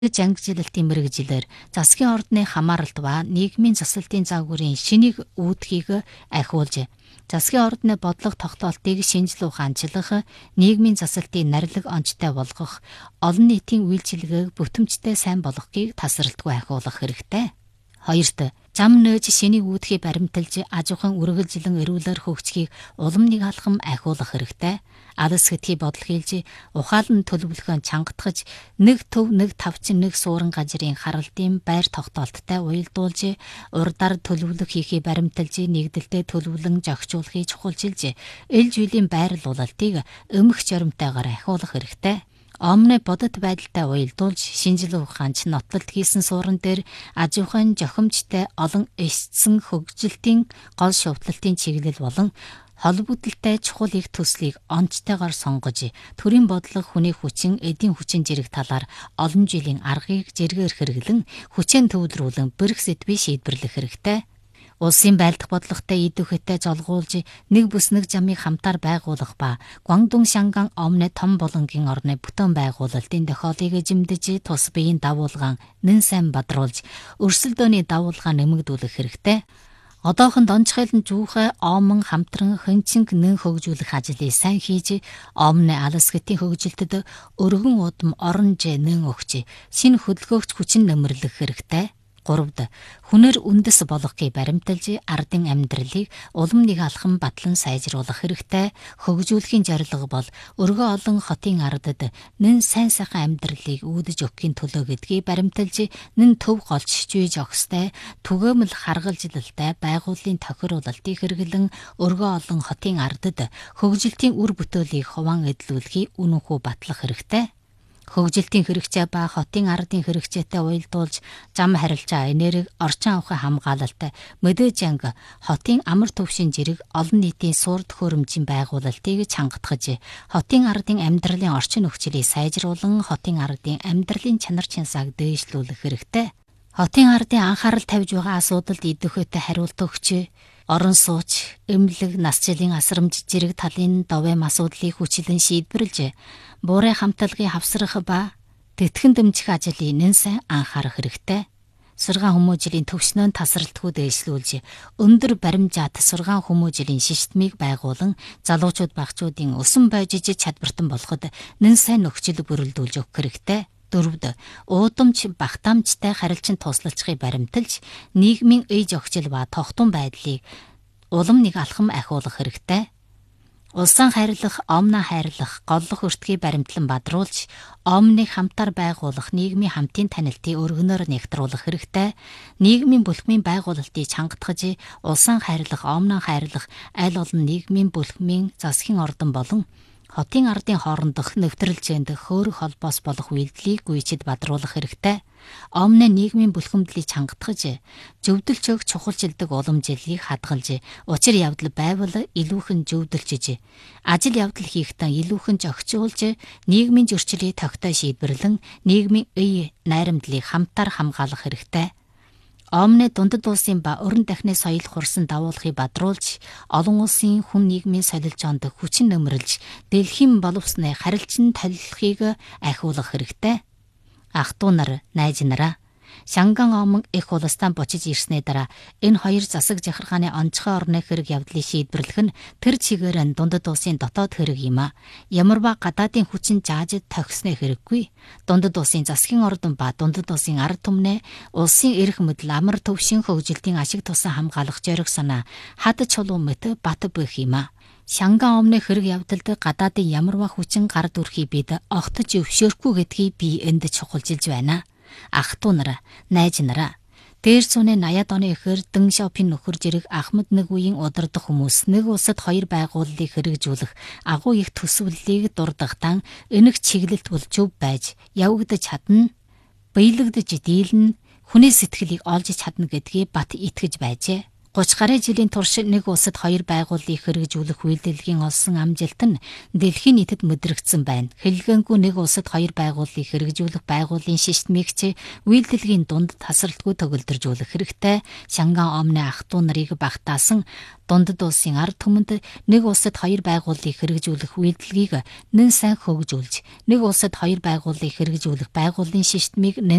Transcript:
ангижилалтын мэрэгжилээр засгийн ордны хамааралт ба нийгмийн засалтын загварын шинийг үүдхийг ахиулж, засгийн ордны бодлого тогтоолтыг шинжлэх ухаанчлах, нийгмийн засалтын нарилга онцтой болгох, олон нийтийн үйлчилгээг бүтэмжтэй сайн болгохыг тасралтгүй ахиулах хэрэгтэй. Хоёрт, зам нөөж шинийг үүдхийг баримталж, ажуухан үргэлжлэн эрүүлэр хөгжихийг улам нэг алхам ахиулах хэрэгтэй. Алс хэтхий бодол хийлж, ухаалан төлөвлөхөн чангатгаж, нэг төв нэг тавчин нэг суурин газрын харалтын байр тогтоолттой уялдуулж, урдаар төлөвлөх хийхийг баримталж, нэгдэлтэй төлөвлөн зохицуулахыг чухалчилж, эл жилийн байрал улалтыг өмх жоримтойгоор ахиулах хэрэгтэй. Омны бодит байдалтай уялдуулж, шинжлэх ухаанч нотлолт хийсэн суурин дээр ажуухан жохимжтой олон эсцэн хөгжилтийн гол шувтлалтын чиглэл болон холбогдолтой чухал их төслийг онцтойгоор сонгож, төрийн бодлого хүний хүчин, эдийн хүчин зэрэг талаар олон жилийн аргыг зэргээр хэрэглэн, хүчээр төвлөрүүлэн бэрх сэдвийг шийдвэрлэх хэрэгтэй. Улсын байлдах бодлоготой идэвхтэй золгуулж, нэг бүс нэг замыг хамтаар байгуулах ба Гуандун Шанган омны том болонгийн орны бүтэн байгуулалтын тохиолыг эзэмдэж, тус биеийн давуулгаан нэн сайн бадруулж, өрсөлдөөний давуулгаа нэмэгдүүлэх хэрэгтэй. Одоохон донцхойлон зүүхэ омон хамтран хөнцөнг нэн хөгжүүлэх ажлыг сайн хийж, омны алс хэтийн хөгжилтэд өргөн удам оронж нэн өгч, шинэ хөдөлгөөгч хүчин нэмэрлэх хэрэгтэй. 3-д, хүнээр үндэс болгохыг баримталж, ардын амьдралыг улам нэг алхам батлан сайжруулах хэрэгтэй. Хөгжүүлэхийн зорилго бол өргөө олон хотын ардад нэн сайн сайхан амьдралыг үүдэж өгөхийн төлөө гэдгийг баримталж, нэн төв голч жүйж өгстэй, түгээмэл харгалзалтай байгууллын тохируулалтыг хэрэглэн өргөө олон хотын ардад хөгжилтийн үр бүтээлийг хуваан эдлүүлэхийг үнэнхүү батлах хэрэгтэй. Хөгжилтийн хэрэгцээ ба хотын ардын хэрэгцээтэй уялдуулж, зам харилцаа энерги, орчин авахын хамгаалалтай мэдээж анги хотын амар төвшин зэрэг олон нийтийн суурд хөрөмжийн байгуулалтыг чангатгаж, хотын ардын амьдралын орчин нөхцөлийг сайжруулан, хотын ардын амьдралын чанар чансааг дээшлүүлэх хэрэгтэй. Хотын ардын анхаарал тавьж байгаа асуудалд идэвхтэй хариулт өгч, орон сууч, эмнэлэг, насжилын асрамж зэрэг талын довэм асуудлыг хүчлэн шийдвэрлэж, буурын хамтлагыг хавсрах ба тэтгэн дэмжих ажлыг нэн сайн анхаарах хэрэгтэй. Сургаан хүмүүжлийн төвшнөө тасралтгүй дээшлүүлж, өндөр баримжаат сургаан хүмүүжлийн системийг байгуулан, залуучууд багцуудын өсөн бойжиж чадвартан болоход нэн сайн нөхцөл бүрэлдүүлж өгөх хэрэгтэй. 4-д, уудамж багтаамжтай харилцан туслалцахыг баримталж, нийгмийн ие зохицол ба тогтун байдлыг улам нэг алхам ахиулах хэрэгтэй. Улсаа хайрлах, омноо хайрлах, голлох өртгийг баримтлан бадруулж, омныг хамтаар байгуулах нийгмийн хамтын танилтыг өргөнөөр нэгтруулах хэрэгтэй. Нийгмийн бүлхмийн байгуулалтыг чангатгаж, улсаа хайрлах, омноо хайрлах, аль олон нийгмийн бүлхмийн засгийн ордон болон хотын ардын хоорондох нэвтрэлжээнд хөөрөх холбоос болох үйлдэлийг гүйцэд бадруулах хэрэгтэй. Омны нийгмийн бүлхэмдлийг чангатгаж, зөвдөлж өг чухалчилдаг уламжлалыг хадгалж, учир явдал байвал илүүхэн зөвдөлжиж, ажил явдал хийхдээ илүүхэн зохицуулж, нийгмийн зөрчлийг тогтоо шийдвэрлэн, нийгмийн ие найрамдлыг хамтаар хамгаалах хэрэгтэй. Омны дундад улсын ба өрн дахны соёл хурсан дагуулахыг бадруулж, олон улсын хүн нийгмийн солилцоонд хүчин нэмэрлж, дэлхийн боловсны харилцан толилохыг ахиулах хэрэгтэй. Ах トゥ нар, найз нараа, Шанган омон их улстан бочиж ирсний дараа энэ хоёр засаг захиргааны онцгой орны хэрэг явдлыг шийдвэрлэх нь тэр чигээр нь дундад улсын дотоод хэрэг юм а. Ямарваа гадаадын хүчин зааж тохисны хэрэггүй. Дундад улсын засгийн ордон ба дундад улсын ард түмнээ улсын эрх мэдэл амар төвшин хөгжилтийн ашиг тусан хамгаалах зориг санаа хад чулуун мэт бат бөх юм а. Шанган омны хэрэг явдалд гадаадын ямарваа хүчин гард үрхий бид огтж өвшөөрөхгүй гэдгийг би энд чухалчилж байна. Ах トゥ нар, найз нараа, дээр зууны 80-ад оны ихэр Дэн Шаопин нөхөр зэрэг Ахмад нэг үеийн удирдах хүмүүс нэг улсад хоёр байгууллыг хэрэгжүүлэх агуу их төсвөллийг дурдахтан энэг чиглэлт бол зөв байж явагдаж чадна, биелэгдэж дийлнэ, хүний сэтгэлийг олж чадна гэдгийг бат итгэж байжээ. 30 гаруй жилийн турш нэг улсад хоёр байгууллыг хэрэгжүүлэх үйлдвэрлэгийн олсон амжилт нь дэлхийн нийтэд мэдрэгдсэн байна. Хэлгэнгүй нэг улсад хоёр байгууллыг хэрэгжүүлэх байгууллын системийг ч үйлдвэрлэгийн дунд тасралтгүй төгөлдржүүлэх хэрэгтэй. Шанган омны ах トゥ нарыг багтаасан дундад улсын ард түмэнд нэг улсад хоёр байгууллыг хэрэгжүүлэх үйлдвэрлэгийг нэн сайн хөгжүүлж, нэг улсад хоёр байгууллыг хэрэгжүүлэх байгууллын системийг